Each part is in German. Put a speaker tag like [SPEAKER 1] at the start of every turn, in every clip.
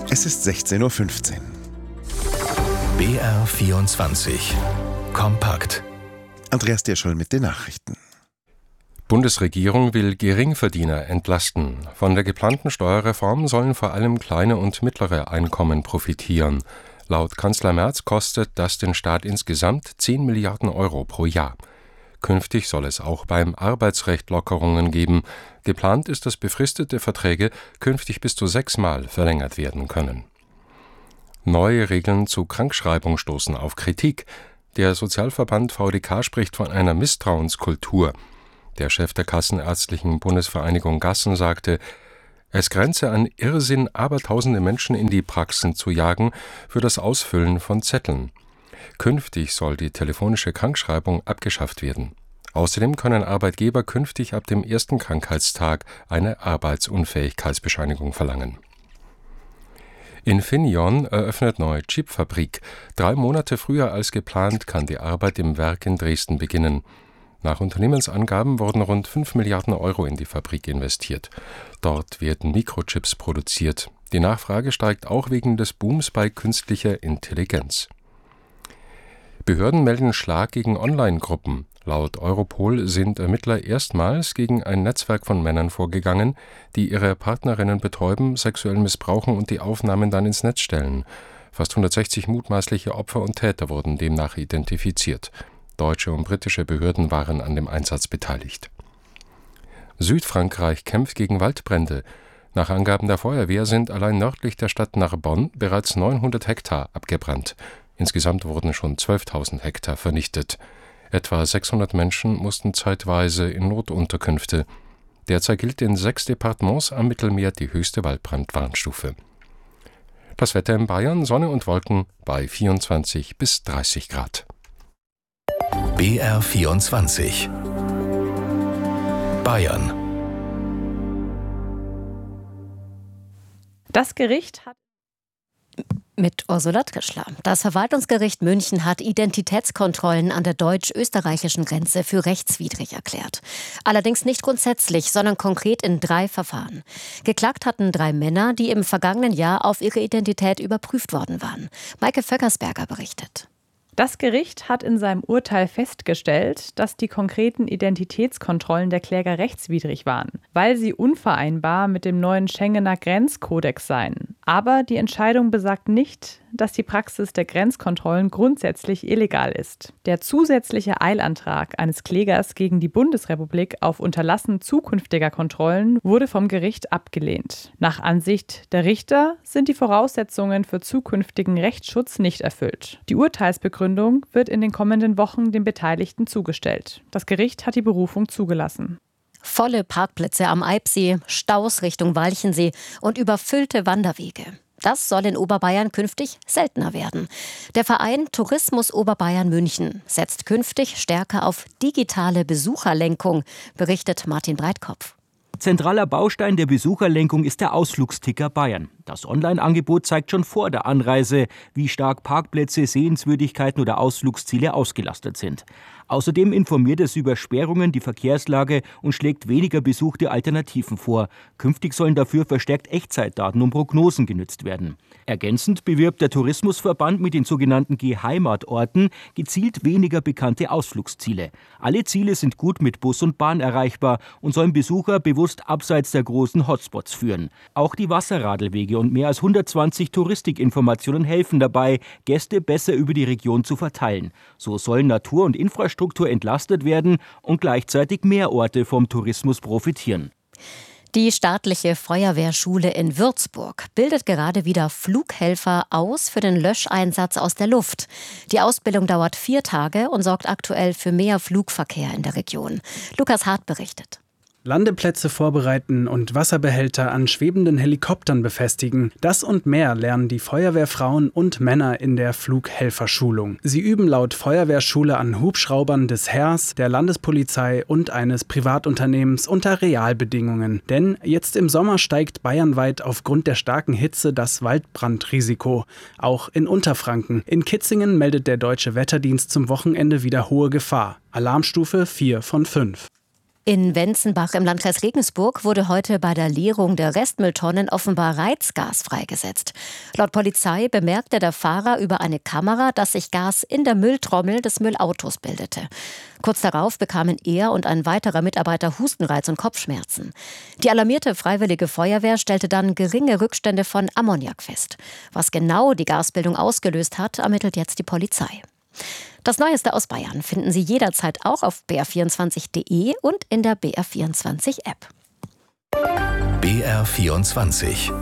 [SPEAKER 1] Es ist 16:15 Uhr.
[SPEAKER 2] BR24 Kompakt.
[SPEAKER 1] Andreas Dirschel mit den Nachrichten.
[SPEAKER 3] Bundesregierung will Geringverdiener entlasten. Von der geplanten Steuerreform sollen vor allem kleine und mittlere Einkommen profitieren. Laut Kanzler Merz kostet das den Staat insgesamt 10 Milliarden Euro pro Jahr. Künftig soll es auch beim Arbeitsrecht Lockerungen geben. Geplant ist, dass befristete Verträge künftig bis zu 6-mal verlängert werden können. Neue Regeln zu Krankschreibung stoßen auf Kritik. Der Sozialverband VDK spricht von einer Misstrauenskultur. Der Chef der Kassenärztlichen Bundesvereinigung Gassen sagte, es grenze an Irrsinn, abertausende Menschen in die Praxen zu jagen für das Ausfüllen von Zetteln. Künftig soll die telefonische Krankschreibung abgeschafft werden. Außerdem können Arbeitgeber künftig ab dem ersten Krankheitstag eine Arbeitsunfähigkeitsbescheinigung verlangen. Infineon eröffnet neue Chipfabrik. 3 Monate früher als geplant kann die Arbeit im Werk in Dresden beginnen. Nach Unternehmensangaben wurden rund 5 Milliarden Euro in die Fabrik investiert. Dort werden Mikrochips produziert. Die Nachfrage steigt auch wegen des Booms bei künstlicher Intelligenz. Behörden melden Schlag gegen Online-Gruppen. Laut Europol sind Ermittler erstmals gegen ein Netzwerk von Männern vorgegangen, die ihre Partnerinnen betäuben, sexuell missbrauchen und die Aufnahmen dann ins Netz stellen. Fast 160 mutmaßliche Opfer und Täter wurden demnach identifiziert. Deutsche und britische Behörden waren an dem Einsatz beteiligt. Südfrankreich kämpft gegen Waldbrände. Nach Angaben der Feuerwehr sind allein nördlich der Stadt Narbonne bereits 900 Hektar abgebrannt. Insgesamt wurden schon 12.000 Hektar vernichtet. Etwa 600 Menschen mussten zeitweise in Notunterkünfte. Derzeit gilt in 6 Departements am Mittelmeer die höchste Waldbrandwarnstufe. Das Wetter in Bayern, Sonne und Wolken bei 24 bis 30 Grad.
[SPEAKER 2] BR24 Bayern.
[SPEAKER 4] Das Gericht hat
[SPEAKER 5] mit Ursula Trischler. Das Verwaltungsgericht München hat Identitätskontrollen an der deutsch-österreichischen Grenze für rechtswidrig erklärt. Allerdings nicht grundsätzlich, sondern konkret in 3 Verfahren. Geklagt hatten 3 Männer, die im vergangenen Jahr auf ihre Identität überprüft worden waren. Maike Vöckersberger berichtet.
[SPEAKER 4] Das Gericht hat in seinem Urteil festgestellt, dass die konkreten Identitätskontrollen der Kläger rechtswidrig waren, weil sie unvereinbar mit dem neuen Schengener Grenzkodex seien. Aber die Entscheidung besagt nicht, dass die Praxis der Grenzkontrollen grundsätzlich illegal ist. Der zusätzliche Eilantrag eines Klägers gegen die Bundesrepublik auf Unterlassen zukünftiger Kontrollen wurde vom Gericht abgelehnt. Nach Ansicht der Richter sind die Voraussetzungen für zukünftigen Rechtsschutz nicht erfüllt. Die Urteilsbegründung wird in den kommenden Wochen den Beteiligten zugestellt. Das Gericht hat die Berufung zugelassen.
[SPEAKER 5] Volle Parkplätze am Eibsee, Staus Richtung Walchensee und überfüllte Wanderwege. Das soll in Oberbayern künftig seltener werden. Der Verein Tourismus Oberbayern München setzt künftig stärker auf digitale Besucherlenkung, berichtet Martin Breitkopf.
[SPEAKER 6] Zentraler Baustein der Besucherlenkung ist der Ausflugsticker Bayern. Das Online-Angebot zeigt schon vor der Anreise, wie stark Parkplätze, Sehenswürdigkeiten oder Ausflugsziele ausgelastet sind. Außerdem informiert es über Sperrungen, die Verkehrslage und schlägt weniger besuchte Alternativen vor. Künftig sollen dafür verstärkt Echtzeitdaten und Prognosen genutzt werden. Ergänzend bewirbt der Tourismusverband mit den sogenannten Geheimatorten gezielt weniger bekannte Ausflugsziele. Alle Ziele sind gut mit Bus und Bahn erreichbar und sollen Besucher bewusst abseits der großen Hotspots führen. Auch die Wasserradelwege und mehr als 120 Touristikinformationen helfen dabei, Gäste besser über die Region zu verteilen. So sollen Natur und Infrastruktur entlastet werden und gleichzeitig mehr Orte vom Tourismus profitieren.
[SPEAKER 5] Die staatliche Feuerwehrschule in Würzburg bildet gerade wieder Flughelfer aus für den Löscheinsatz aus der Luft. Die Ausbildung dauert 4 Tage und sorgt aktuell für mehr Flugverkehr in der Region. Lukas Hart berichtet.
[SPEAKER 7] Landeplätze vorbereiten und Wasserbehälter an schwebenden Helikoptern befestigen. Das und mehr lernen die Feuerwehrfrauen und Männer in der Flughelferschulung. Sie üben laut Feuerwehrschule an Hubschraubern des Heers, der Landespolizei und eines Privatunternehmens unter Realbedingungen. Denn jetzt im Sommer steigt bayernweit aufgrund der starken Hitze das Waldbrandrisiko. Auch in Unterfranken. In Kitzingen meldet der Deutsche Wetterdienst zum Wochenende wieder hohe Gefahr. Alarmstufe 4 von 5.
[SPEAKER 5] In Wenzenbach im Landkreis Regensburg wurde heute bei der Leerung der Restmülltonnen offenbar Reizgas freigesetzt. Laut Polizei bemerkte der Fahrer über eine Kamera, dass sich Gas in der Mülltrommel des Müllautos bildete. Kurz darauf bekamen er und ein weiterer Mitarbeiter Hustenreiz und Kopfschmerzen. Die alarmierte Freiwillige Feuerwehr stellte dann geringe Rückstände von Ammoniak fest. Was genau die Gasbildung ausgelöst hat, ermittelt jetzt die Polizei. Das Neueste aus Bayern finden Sie jederzeit auch auf br24.de und in der BR24-App.
[SPEAKER 2] BR24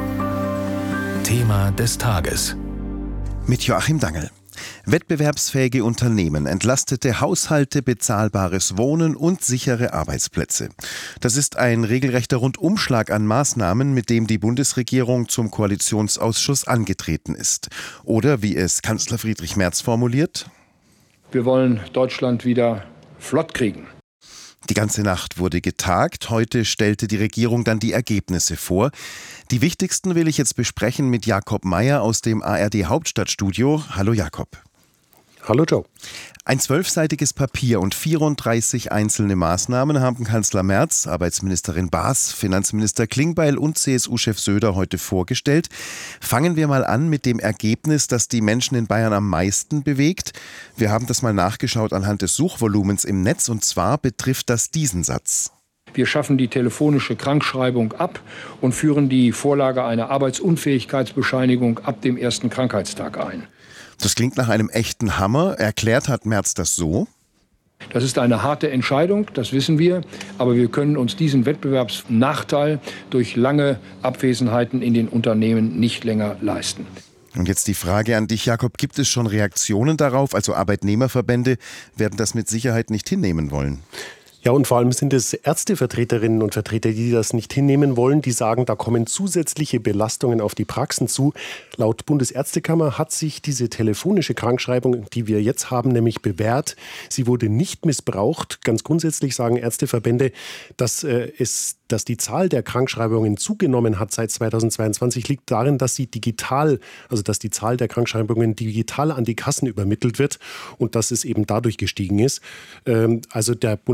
[SPEAKER 2] Thema des Tages.
[SPEAKER 1] Mit Joachim Dangel. Wettbewerbsfähige Unternehmen, entlastete Haushalte, bezahlbares Wohnen und sichere Arbeitsplätze. Das ist ein regelrechter Rundumschlag an Maßnahmen, mit dem die Bundesregierung zum Koalitionsausschuss angetreten ist. Oder wie es Kanzler Friedrich Merz formuliert:
[SPEAKER 8] Wir wollen Deutschland wieder flott kriegen.
[SPEAKER 1] Die ganze Nacht wurde getagt. Heute stellte die Regierung dann die Ergebnisse vor. Die wichtigsten will ich jetzt besprechen mit Jakob Mayer aus dem ARD Hauptstadtstudio. Hallo Jakob.
[SPEAKER 9] Hallo Joe.
[SPEAKER 1] Ein 12-seitiges Papier und 34 einzelne Maßnahmen haben Kanzler Merz, Arbeitsministerin Baas, Finanzminister Klingbeil und CSU-Chef Söder heute vorgestellt. Fangen wir mal an mit dem Ergebnis, das die Menschen in Bayern am meisten bewegt. Wir haben das mal nachgeschaut anhand des Suchvolumens im Netz, und zwar betrifft das diesen Satz:
[SPEAKER 8] Wir schaffen die telefonische Krankschreibung ab und führen die Vorlage einer Arbeitsunfähigkeitsbescheinigung ab dem ersten Krankheitstag ein.
[SPEAKER 1] Das klingt nach einem echten Hammer. Erklärt hat Merz das so:
[SPEAKER 8] Das ist eine harte Entscheidung, das wissen wir, aber wir können uns diesen Wettbewerbsnachteil durch lange Abwesenheiten in den Unternehmen nicht länger leisten.
[SPEAKER 1] Und jetzt die Frage an dich, Jakob. Gibt es schon Reaktionen darauf? Also Arbeitnehmerverbände werden das mit Sicherheit nicht hinnehmen wollen.
[SPEAKER 9] Ja, und vor allem sind es Ärztevertreterinnen und Vertreter, die das nicht hinnehmen wollen. Die sagen, da kommen zusätzliche Belastungen auf die Praxen zu. Laut Bundesärztekammer hat sich diese telefonische Krankschreibung, die wir jetzt haben, nämlich bewährt. Sie wurde nicht missbraucht. Ganz grundsätzlich sagen Ärzteverbände, dass die Zahl der Krankschreibungen zugenommen hat seit 2022, liegt darin, dass dass die Zahl der Krankschreibungen digital an die Kassen übermittelt wird und dass es eben dadurch gestiegen ist. Also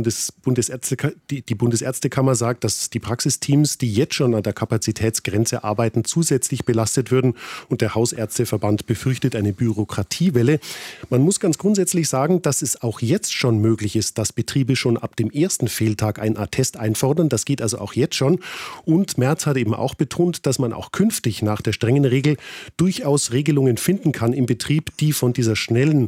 [SPEAKER 9] die Bundesärztekammer sagt, dass die Praxisteams, die jetzt schon an der Kapazitätsgrenze arbeiten, zusätzlich belastet würden, und der Hausärzteverband befürchtet eine Bürokratiewelle. Man muss ganz grundsätzlich sagen, dass es auch jetzt schon möglich ist, dass Betriebe schon ab dem ersten Fehltag ein Attest einfordern. Das geht also auch jetzt schon. Und Merz hat eben auch betont, dass man auch künftig nach der strengen Regel durchaus Regelungen finden kann im Betrieb, die von dieser schnellen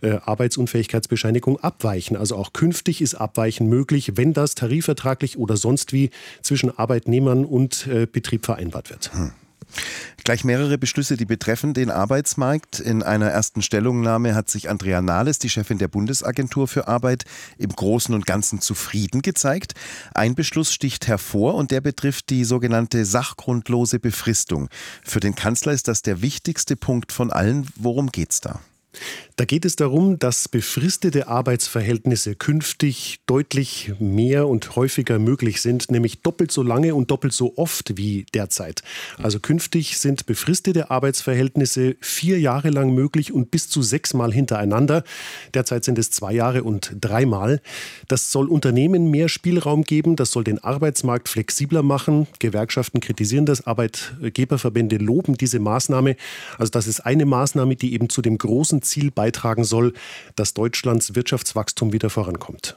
[SPEAKER 9] Arbeitsunfähigkeitsbescheinigung abweichen. Also auch künftig ist Abweichen möglich, wenn das tarifvertraglich oder sonst wie zwischen Arbeitnehmern und Betrieb vereinbart wird.
[SPEAKER 1] Gleich mehrere Beschlüsse, die betreffen den Arbeitsmarkt. In einer ersten Stellungnahme hat sich Andrea Nahles, die Chefin der Bundesagentur für Arbeit, im Großen und Ganzen zufrieden gezeigt. Ein Beschluss sticht hervor, und der betrifft die sogenannte sachgrundlose Befristung. Für den Kanzler ist das der wichtigste Punkt von allen. Worum geht's da?
[SPEAKER 9] Da geht es darum, dass befristete Arbeitsverhältnisse künftig deutlich mehr und häufiger möglich sind, nämlich doppelt so lange und doppelt so oft wie derzeit. Also künftig sind befristete Arbeitsverhältnisse 4 Jahre lang möglich und bis zu 6 Mal hintereinander. Derzeit sind es 2 Jahre und 3 Mal. Das soll Unternehmen mehr Spielraum geben, das soll den Arbeitsmarkt flexibler machen. Gewerkschaften kritisieren das, Arbeitgeberverbände loben diese Maßnahme. Also das ist eine Maßnahme, die eben zu dem großen Ziel beitragen soll, dass Deutschlands Wirtschaftswachstum wieder vorankommt.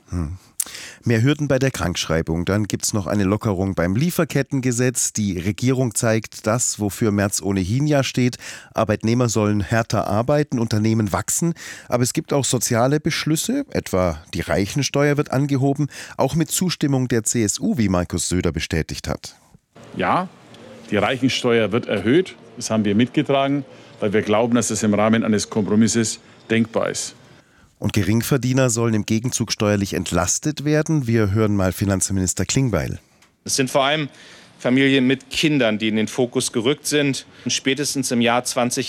[SPEAKER 1] Mehr Hürden bei der Krankschreibung. Dann gibt es noch eine Lockerung beim Lieferkettengesetz. Die Regierung zeigt das, wofür Merz ohnehin ja steht. Arbeitnehmer sollen härter arbeiten, Unternehmen wachsen. Aber es gibt auch soziale Beschlüsse, etwa die Reichensteuer wird angehoben, auch mit Zustimmung der CSU, wie Markus Söder bestätigt hat.
[SPEAKER 10] Ja, die Reichensteuer wird erhöht. Das haben wir mitgetragen, weil wir glauben, dass das im Rahmen eines Kompromisses denkbar ist.
[SPEAKER 1] Und Geringverdiener sollen im Gegenzug steuerlich entlastet werden. Wir hören mal Finanzminister Klingbeil.
[SPEAKER 11] Es sind vor allem Familien mit Kindern, die in den Fokus gerückt sind. Und spätestens im Jahr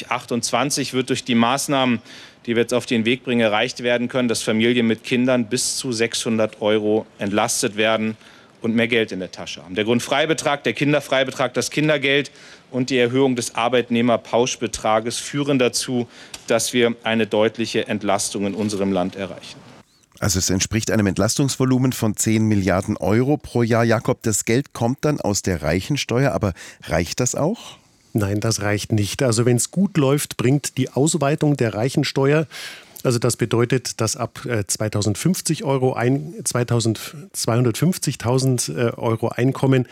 [SPEAKER 11] 2028 wird durch die Maßnahmen, die wir jetzt auf den Weg bringen, erreicht werden können, dass Familien mit Kindern bis zu 600 € entlastet werden und mehr Geld in der Tasche haben. Der Grundfreibetrag, der Kinderfreibetrag, das Kindergeld und die Erhöhung des Arbeitnehmerpauschbetrages führen dazu, dass wir eine deutliche Entlastung in unserem Land erreichen.
[SPEAKER 1] Also es entspricht einem Entlastungsvolumen von 10 Milliarden Euro pro Jahr. Jakob, das Geld kommt dann aus der Reichensteuer, aber reicht das auch?
[SPEAKER 9] Nein, das reicht nicht. Also wenn es gut läuft, bringt die Ausweitung der Reichensteuer, also das bedeutet, dass ab 250.000 Euro Einkommen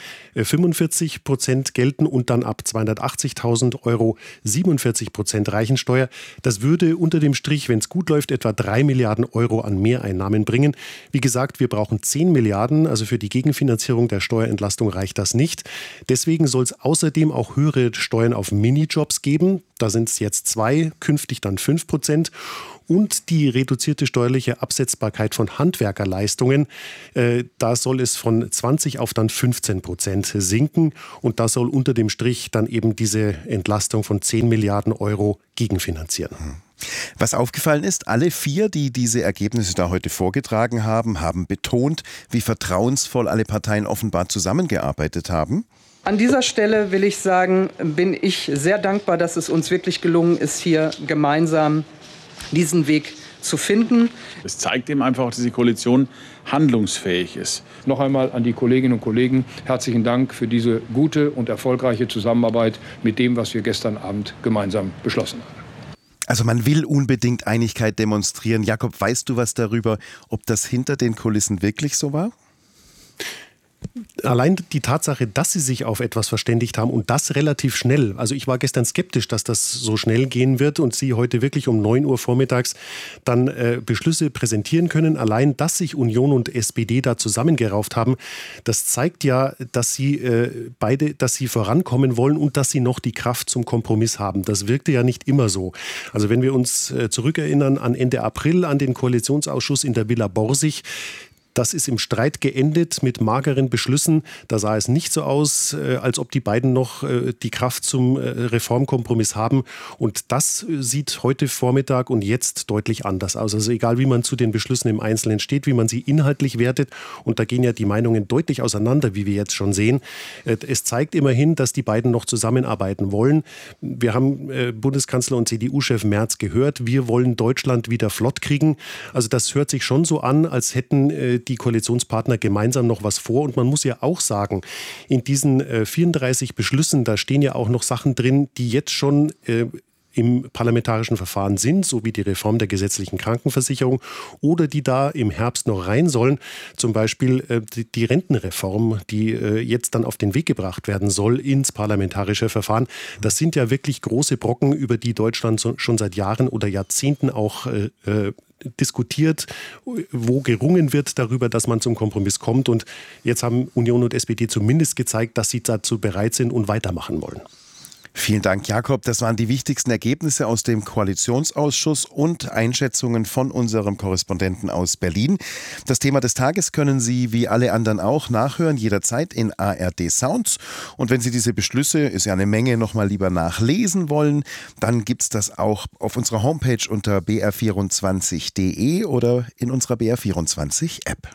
[SPEAKER 9] 45% gelten und dann ab 280.000 Euro 47% Reichensteuer. Das würde unter dem Strich, wenn es gut läuft, etwa 3 Milliarden Euro an Mehreinnahmen bringen. Wie gesagt, wir brauchen 10 Milliarden, also für die Gegenfinanzierung der Steuerentlastung reicht das nicht. Deswegen soll es außerdem auch höhere Steuern auf Minijobs geben. Da sind es jetzt 2, künftig dann 5%. Und die reduzierte steuerliche Absetzbarkeit von Handwerkerleistungen, da soll es von 20 auf dann 15% sinken. Und da soll unter dem Strich dann eben diese Entlastung von 10 Milliarden Euro gegenfinanzieren.
[SPEAKER 1] Was aufgefallen ist, alle 4, die diese Ergebnisse da heute vorgetragen haben, haben betont, wie vertrauensvoll alle Parteien offenbar zusammengearbeitet haben.
[SPEAKER 12] An dieser Stelle will ich sagen, bin ich sehr dankbar, dass es uns wirklich gelungen ist, hier gemeinsam diesen Weg zu finden.
[SPEAKER 10] Es zeigt eben einfach, dass die Koalition handlungsfähig ist.
[SPEAKER 8] Noch einmal an die Kolleginnen und Kollegen herzlichen Dank für diese gute und erfolgreiche Zusammenarbeit mit dem, was wir gestern Abend gemeinsam beschlossen haben.
[SPEAKER 1] Also man will unbedingt Einigkeit demonstrieren. Jakob, weißt du was darüber, ob das hinter den Kulissen wirklich so war?
[SPEAKER 9] Allein die Tatsache, dass sie sich auf etwas verständigt haben und das relativ schnell. Also ich war gestern skeptisch, dass das so schnell gehen wird und sie heute wirklich um 9 Uhr vormittags dann Beschlüsse präsentieren können. Allein, dass sich Union und SPD da zusammengerauft haben, das zeigt ja, dass sie dass sie vorankommen wollen und dass sie noch die Kraft zum Kompromiss haben. Das wirkte ja nicht immer so. Also wenn wir uns zurückerinnern an Ende April, an den Koalitionsausschuss in der Villa Borsig, das ist im Streit geendet mit mageren Beschlüssen. Da sah es nicht so aus, als ob die beiden noch die Kraft zum Reformkompromiss haben. Und das sieht heute Vormittag und jetzt deutlich anders aus. Also egal, wie man zu den Beschlüssen im Einzelnen steht, wie man sie inhaltlich wertet. Und da gehen ja die Meinungen deutlich auseinander, wie wir jetzt schon sehen. Es zeigt immerhin, dass die beiden noch zusammenarbeiten wollen. Wir haben Bundeskanzler und CDU-Chef Merz gehört. Wir wollen Deutschland wieder flott kriegen. Also das hört sich schon so an, als hätten die Koalitionspartner gemeinsam noch was vor. Und man muss ja auch sagen, in diesen 34 Beschlüssen, da stehen ja auch noch Sachen drin, die jetzt schon im parlamentarischen Verfahren sind, so wie die Reform der gesetzlichen Krankenversicherung oder die da im Herbst noch rein sollen. Zum Beispiel die Rentenreform, die jetzt dann auf den Weg gebracht werden soll ins parlamentarische Verfahren. Das sind ja wirklich große Brocken, über die Deutschland schon seit Jahren oder Jahrzehnten auch diskutiert, wo gerungen wird darüber, dass man zum Kompromiss kommt. Und jetzt haben Union und SPD zumindest gezeigt, dass sie dazu bereit sind und weitermachen wollen.
[SPEAKER 1] Vielen Dank, Jakob. Das waren die wichtigsten Ergebnisse aus dem Koalitionsausschuss und Einschätzungen von unserem Korrespondenten aus Berlin. Das Thema des Tages können Sie wie alle anderen auch nachhören, jederzeit in ARD Sounds. Und wenn Sie diese Beschlüsse, ist ja eine Menge, nochmal lieber nachlesen wollen, dann gibt es das auch auf unserer Homepage unter br24.de oder in unserer BR24-App.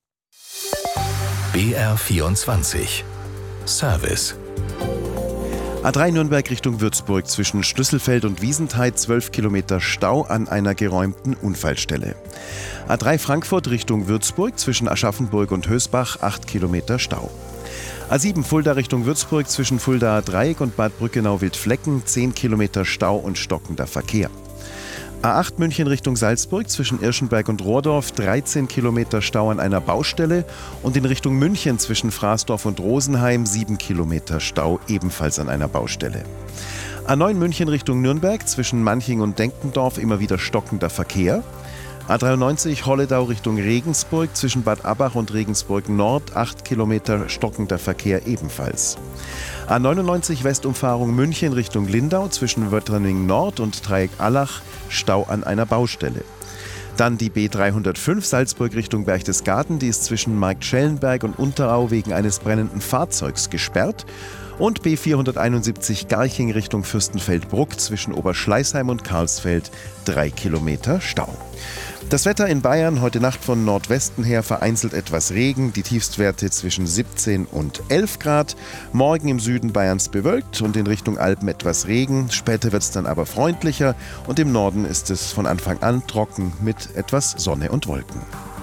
[SPEAKER 2] BR24 Service.
[SPEAKER 1] A3 Nürnberg Richtung Würzburg zwischen Schlüsselfeld und Wiesenthal 12 Kilometer Stau an einer geräumten Unfallstelle. A3 Frankfurt Richtung Würzburg zwischen Aschaffenburg und Hösbach 8 Kilometer Stau. A7 Fulda Richtung Würzburg zwischen Fuldaer Dreieck und Bad Brückenau-Wildflecken 10 Kilometer Stau und stockender Verkehr. A8 München Richtung Salzburg zwischen Irschenberg und Rohrdorf 13 Kilometer Stau an einer Baustelle und in Richtung München zwischen Fraßdorf und Rosenheim 7 Kilometer Stau ebenfalls an einer Baustelle. A9 München Richtung Nürnberg zwischen Manching und Denkendorf immer wieder stockender Verkehr. A93 Holledau Richtung Regensburg zwischen Bad Abbach und Regensburg Nord 8 Kilometer stockender Verkehr ebenfalls. A99 Westumfahrung München Richtung Lindau zwischen Wöttering Nord und Dreieck Allach Stau an einer Baustelle. Dann die B305 Salzburg Richtung Berchtesgaden, die ist zwischen Marktschellenberg und Unterau wegen eines brennenden Fahrzeugs gesperrt. Und B471 Garching Richtung Fürstenfeldbruck zwischen Oberschleißheim und Karlsfeld 3 Kilometer Stau. Das Wetter in Bayern heute Nacht von Nordwesten her vereinzelt etwas Regen, die Tiefstwerte zwischen 17 und 11 Grad. Morgen im Süden Bayerns bewölkt und in Richtung Alpen etwas Regen. Später wird es dann aber freundlicher und im Norden ist es von Anfang an trocken mit etwas Sonne und Wolken.